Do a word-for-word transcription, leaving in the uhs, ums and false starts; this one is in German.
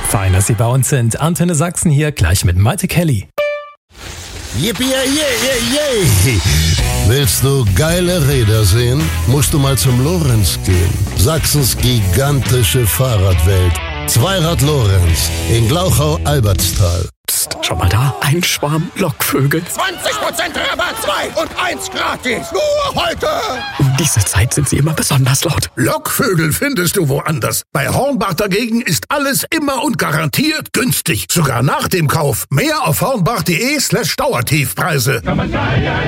Fein, dass Sie bei uns sind. Antenne Sachsen hier, gleich mit Malte Kelly. Yippie, yeah, yeah, yeah. Willst du geile Räder sehen? Musst du mal zum Lorenz gehen. Sachsens gigantische Fahrradwelt. Zweirad Lorenz in Glauchau-Albertstal. Psst, schon mal da? Ein Schwarm Lockvögel. zwanzig Prozent Rabatt, zwei und eins gratis. Nur heute. Um diese Zeit sind sie immer besonders laut. Lockvögel findest du woanders. Bei Hornbach dagegen ist alles immer und garantiert günstig. Sogar nach dem Kauf. Mehr auf hornbach.de slash Dauertiefpreise.